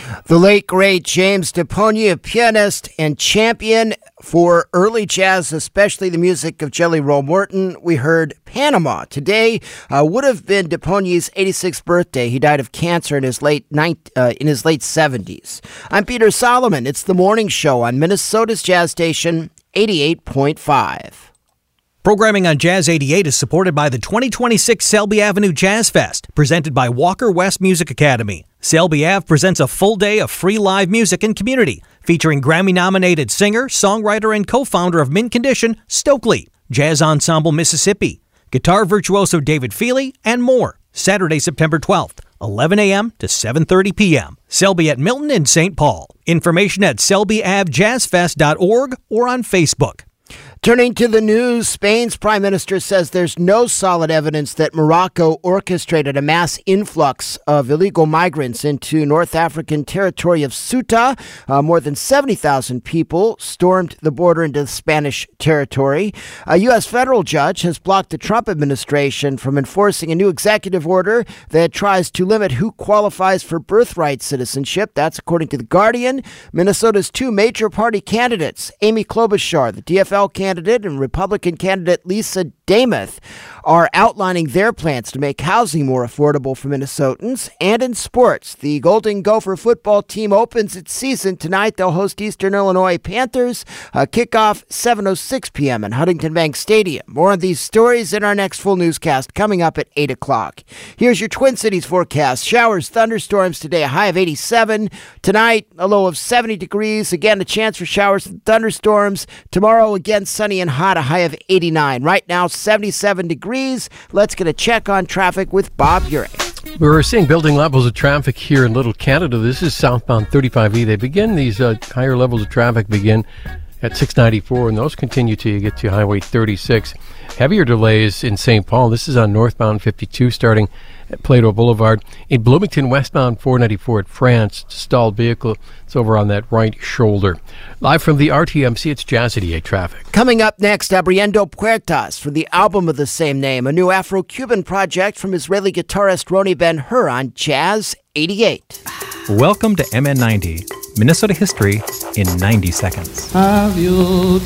The late, great James DePony, a pianist and champion for early jazz, especially the music of Jelly Roll Morton. We heard Panama. Today would have been DePony's 86th birthday. He died of cancer in his late 70s. I'm Peter Solomon. It's the morning show on Minnesota's Jazz Station 88.5. Programming on Jazz 88 is supported by the 2026 Selby Avenue Jazz Fest, presented by Walker West Music Academy. Selby Ave presents a full day of free live music and community, featuring Grammy-nominated singer, songwriter, and co-founder of Mint Condition, Stokely, Jazz Ensemble Mississippi, guitar virtuoso David Feely, and more. Saturday, September 12th, 11 a.m. to 7:30 p.m. Selby at Milton and St. Paul. Information at selbyavjazzfest.org or on Facebook. Turning to the news, Spain's prime minister says there's no solid evidence that Morocco orchestrated a mass influx of illegal migrants into North African territory of Ceuta. More than 70,000 people stormed the border into Spanish territory. A U.S. federal judge has blocked the Trump administration from enforcing a new executive order that tries to limit who qualifies for birthright citizenship. That's according to The Guardian. Minnesota's two major party candidates, Amy Klobuchar, the DFL candidate, and Republican candidate Lisa Demuth, are outlining their plans to make housing more affordable for Minnesotans. And in sports, the Golden Gopher football team opens its season tonight. They'll host Eastern Illinois Panthers. Kickoff 7:06 p.m. in Huntington Bank Stadium. More on these stories in our next full newscast coming up at 8 o'clock. Here's your Twin Cities forecast. Showers, thunderstorms today, a high of 87. Tonight, a low of 70 degrees. Again, a chance for showers and thunderstorms. Tomorrow, again, sunny and hot, a high of 89. Right now, 77 degrees. Let's get a check on traffic with Bob Urey. We're seeing building levels of traffic here in Little Canada. This is southbound 35E. These higher levels of traffic begin at 694, and those continue till you get to Highway 36. Heavier delays in St. Paul. This is on northbound 52 starting at Plato Boulevard. In Bloomington, westbound 494 at France, stalled vehicle. It's over on that right shoulder. Live from the RTMC, it's Jazz 88 traffic. Coming up next, Abriendo Puertas for the album of the same name, a new Afro-Cuban project from Israeli guitarist Roni Ben-Hur on Jazz 88. Welcome to MN90, Minnesota history in 90 seconds. Have you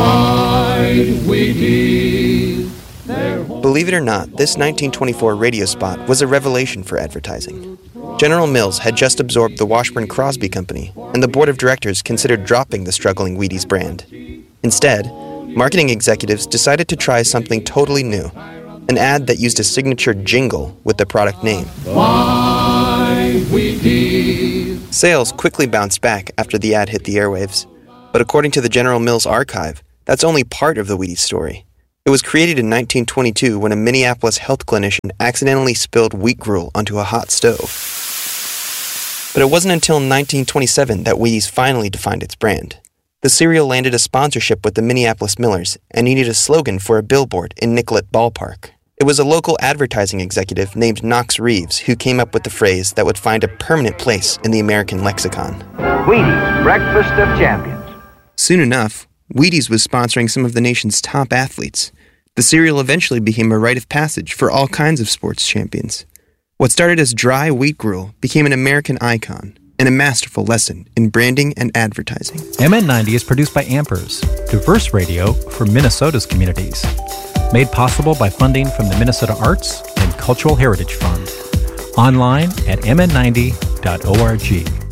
tried Wheaties? Believe it or not, this 1924 radio spot was a revelation for advertising. General Mills had just absorbed the Washburn Crosby Company, and the board of directors considered dropping the struggling Wheaties brand. Instead, marketing executives decided to try something totally new, an ad that used a signature jingle with the product name. Why Wheaties? Sales quickly bounced back after the ad hit the airwaves, but according to the General Mills archive, that's only part of the Wheaties story. It was created in 1922 when a Minneapolis health clinician accidentally spilled wheat gruel onto a hot stove. But it wasn't until 1927 that Wheaties finally defined its brand. The cereal landed a sponsorship with the Minneapolis Millers and needed a slogan for a billboard in Nicollet Ballpark. It was a local advertising executive named Knox Reeves who came up with the phrase that would find a permanent place in the American lexicon. Wheaties, breakfast of champions. Soon enough, Wheaties was sponsoring some of the nation's top athletes. The cereal eventually became a rite of passage for all kinds of sports champions. What started as dry wheat gruel became an American icon and a masterful lesson in branding and advertising. MN90 is produced by Ampers, diverse radio for Minnesota's communities. Made possible by funding from the Minnesota Arts and Cultural Heritage Fund. Online at mn90.org.